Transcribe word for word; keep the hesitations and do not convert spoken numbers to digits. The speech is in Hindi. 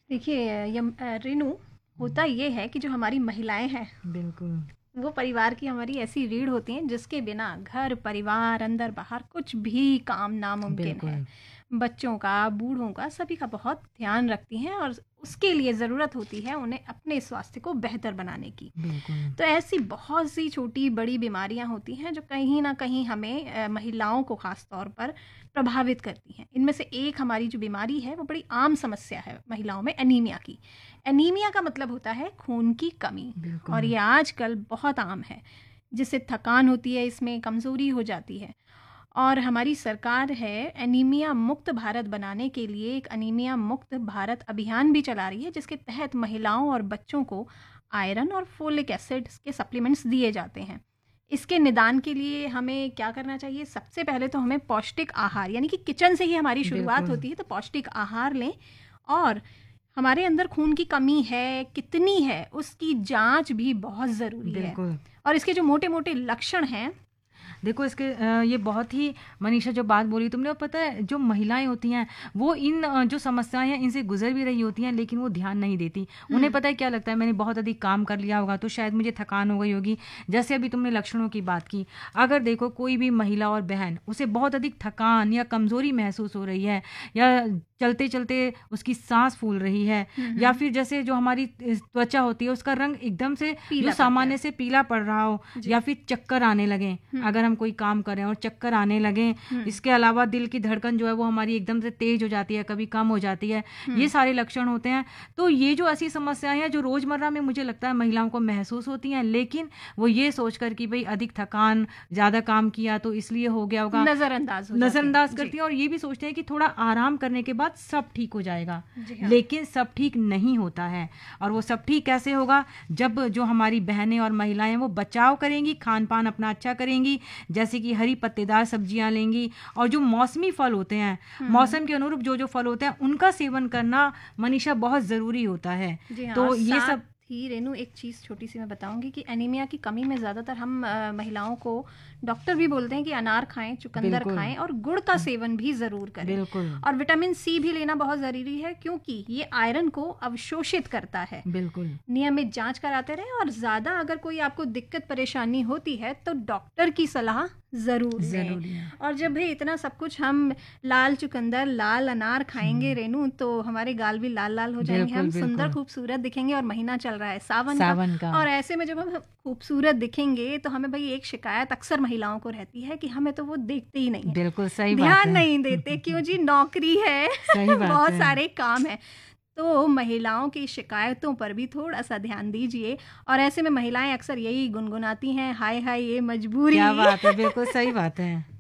देखिए यम अ, रेनू, होता ये है कि जो हमारी महिलाएं हैं, बिल्कुल। वो परिवार की हमारी ऐसी रीढ़ होती हैं जिसके बिना घर परिवार अंदर बाहर कुछ भी काम नामुमकिन है। बिल्कुल। बच्चों का, बूढ़ों का, सभी का बहुत ध्यान रखती हैं और उसके लिए ज़रूरत होती है उन्हें अपने स्वास्थ्य को बेहतर बनाने की। बिल्कुल। तो ऐसी बहुत सी छोटी बड़ी बीमारियां होती हैं जो कहीं ना कहीं हमें अ, महिलाओं को ख़ास तौर पर प्रभावित करती हैं। इनमें से एक हमारी जो बीमारी है वो बड़ी आम समस्या है महिलाओं में, एनीमिया की। एनीमिया का मतलब होता है खून की कमी, और बिल्कुल। ये आजकल बहुत आम है, जिससे थकान होती है, इसमें कमज़ोरी हो जाती है। और हमारी सरकार है एनीमिया मुक्त भारत बनाने के लिए एक एनीमिया मुक्त भारत अभियान भी चला रही है, जिसके तहत महिलाओं और बच्चों को आयरन और फोलिक एसिड के सप्लीमेंट्स दिए जाते हैं। इसके निदान के लिए हमें क्या करना चाहिए? सबसे पहले तो हमें पौष्टिक आहार, यानी कि किचन से ही हमारी शुरुआत बिल्कुल। होती है, तो पौष्टिक आहार लें। और हमारे अंदर खून की कमी है, कितनी है, उसकी जांच भी बहुत ज़रूरी है। बिल्कुल। और इसके जो मोटे मोटे लक्षण हैं, देखो इसके अ, ये बहुत ही मनीषा जो बात बोली तुमने, और पता है जो महिलाएं होती हैं वो इन अ, जो समस्याएं हैं इनसे गुजर भी रही होती हैं, लेकिन वो ध्यान नहीं देती। उन्हें हम्म, पता है क्या लगता है, मैंने बहुत अधिक काम कर लिया होगा तो शायद मुझे थकान हो गई होगी। जैसे अभी तुमने लक्षणों की बात की, अगर देखो कोई भी महिला और बहन उसे बहुत अधिक थकान या कमजोरी महसूस हो रही है, या चलते चलते उसकी सांस फूल रही है, हम्म, या हम्म, फिर जैसे जो हमारी त्वचा होती है उसका रंग एकदम से जो पीला पड़ गया। सामान्य से पीला पड़ रहा हो, जी। या फिर चक्कर आने लगे, हम्म, अगर हम कोई काम करें और चक्कर आने लगे, हम्म, इसके अलावा दिल की धड़कन जो है वो हमारी एकदम से तेज हो जाती है, कभी कम हो जाती है, ये हम्म, सारे लक्षण होते हैं। तो ये जो ऐसी समस्याएं हैं जो रोजमर्रा में मुझे लगता है महिलाओं को महसूस होती हैं, लेकिन वो ये सोचकर कि भाई अधिक थकान, ज्यादा काम किया तो इसलिए हो गया होगा, नज़रअंदाज हो जाते नजरअंदाज हैं। जी। करती हैं, और ये भी सोचते हैं कि थोड़ा आराम करने के बाद सब ठीक हो जाएगा। जी हाँ। लेकिन सब ठीक नहीं होता है। और वो सब ठीक कैसे होगा? जब जो हमारी बहनें और महिलाएं वो बचाव करेंगी, खान पान अपना अच्छा करेंगी, जैसे कि हरी पत्तेदार सब्जियां लेंगी, और जो मौसमी फल होते हैं, हम्म, हम्म, मौसम के अनुरूप जो जो फल होते हैं उनका सेवन करना मनीषा बहुत ज़रूरी होता है। जी हाँ। और तो ये साथ सब ही रेनू, एक चीज़ छोटी सी मैं बताऊंगी कि एनीमिया की कमी में ज़्यादातर हम अ, महिलाओं को डॉक्टर भी बोलते हैं कि अनार खाएं, चुकंदर बिल्कुल। खाएं, और गुड़ का सेवन भी ज़रूर करें। बिल्कुल। और विटामिन सी भी लेना बहुत ज़रूरी है, क्योंकि ये आयरन को अवशोषित करता है। बिल्कुल। नियमित जांच कराते रहें, और ज़्यादा अगर कोई आपको दिक्कत परेशानी होती है तो डॉक्टर की सलाह ज़रूर लें। ज़रूरी है। और जब भी इतना सब कुछ हम लाल चुकंदर, लाल अनार खाएंगे रेनू, तो हमारे गाल भी लाल लाल हो जाएंगे, बिल्कुल। हम सुंदर बिल्कुल। खूबसूरत दिखेंगे। और महीना चल रहा है सावन का, सावन का। और ऐसे में जब हम खूबसूरत दिखेंगे तो हमें भाई एक शिकायत अक्सर महिलाओं को रहती है कि हमें तो वो देखते ही नहीं है, बिल्कुल सही बात ध्यान है। नहीं देते। क्यों जी? नौकरी है, सही बात बहुत है। सारे काम है। तो महिलाओं की शिकायतों पर भी थोड़ा सा ध्यान दीजिए। और ऐसे में महिलाएं अक्सर यही गुनगुनाती हैं, हाय हाय ये मजबूरी। क्या बात है, बिल्कुल सही बात है।